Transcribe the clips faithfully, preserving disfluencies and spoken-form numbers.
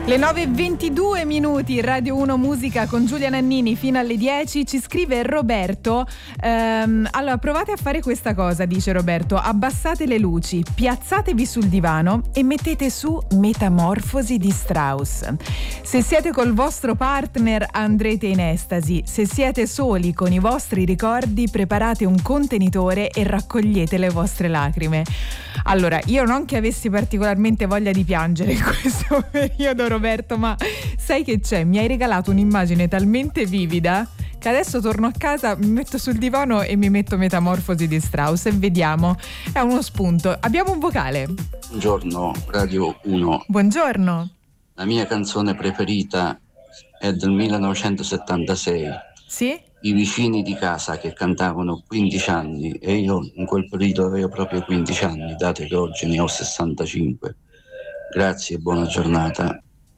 Le nove e ventidue minuti, Radio uno Musica con Giulia Nannini fino alle dieci. Ci scrive Roberto, ehm, allora provate a fare questa cosa, dice Roberto: abbassate le luci, piazzatevi sul divano e mettete su Metamorfosi di Strauss. Se siete col vostro partner andrete in estasi, se siete soli con i vostri ricordi preparate un contenitore e raccogliete le vostre lacrime. Allora, io non che avessi particolarmente voglia di piangere in questo periodo, Roberto, ma sai che c'è? Mi hai regalato un'immagine talmente vivida che adesso torno a casa, mi metto sul divano e mi metto Metamorfosi di Strauss e vediamo. È uno spunto. Abbiamo un vocale. Buongiorno, Radio uno. Buongiorno. La mia canzone preferita è del millenovecentosettantasei. Sì? I vicini di casa, che cantavano quindici anni, e io in quel periodo avevo proprio quindici anni, dato che oggi ne ho sessantacinque. Grazie e buona giornata.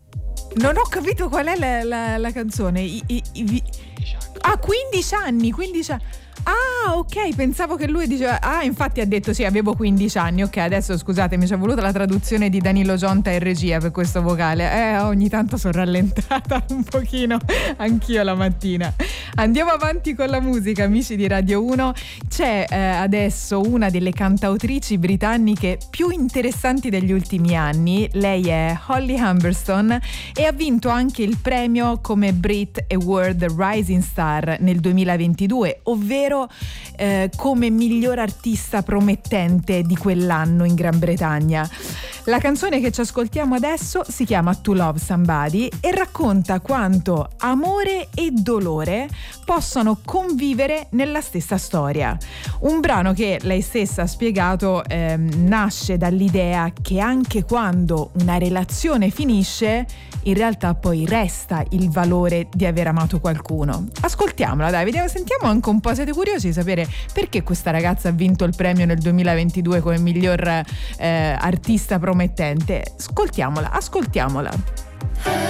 Non ho capito qual è la, la, la canzone. I, i, i, ah, quindici anni, quindici anni. Ah, ok, pensavo che lui diceva. Ah, infatti ha detto sì, avevo quindici anni. Ok, adesso scusatemi, ci è voluta la traduzione di Danilo Gionta in regia per questo vocale. Eh, ogni tanto sono rallentata un pochino anch'io la mattina. Andiamo avanti con la musica, amici di Radio uno. C'è eh, adesso una delle cantautrici britanniche più interessanti degli ultimi anni. Lei è Holly Humberstone e ha vinto anche il premio come Brit Award Rising Star nel duemilaventidue, ovvero eh, come miglior artista promettente di quell'anno in Gran Bretagna. La canzone che ci ascoltiamo adesso si chiama To Love Somebody e racconta quanto amore e dolore possono convivere nella stessa storia. Un brano che lei stessa ha spiegato eh, nasce dall'idea che anche quando una relazione finisce, in realtà poi resta il valore di aver amato qualcuno. Ascoltiamola, dai, vediamo, sentiamo anche un po'. Siete curiosi di sapere perché questa ragazza ha vinto il premio nel duemilaventidue come miglior eh, artista promettente? Ascoltiamola, ascoltiamola.